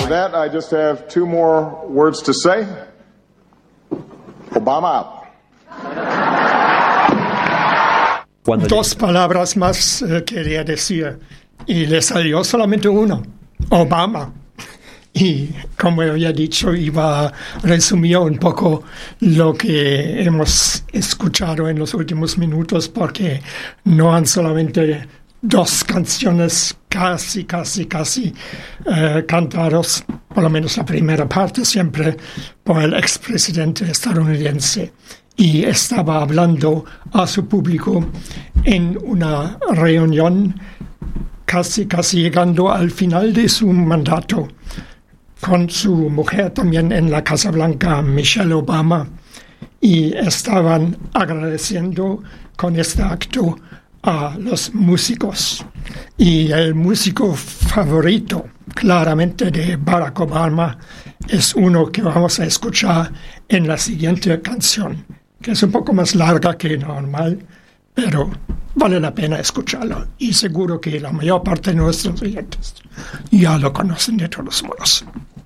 With that, I just have two more words to say. Obama out. Dos palabras más quería decir y le salió solamente uno, Obama. Y como había dicho, iba a resumir un poco lo que hemos escuchado en los últimos minutos, porque no han solamente dos canciones casi cantados, por lo menos la primera parte, siempre por el expresidente estadounidense. Y estaba hablando a su público en una reunión casi llegando al final de su mandato, con su mujer también en la Casa Blanca, Michelle Obama, y estaban agradeciendo con este acto a los músicos. Y el músico favorito, claramente, de Barack Obama es uno que vamos a escuchar en la siguiente canción, que es un poco más larga que normal, pero vale la pena escucharlo. Y seguro que la mayor parte de nuestros oyentes ya lo conocen de todos modos.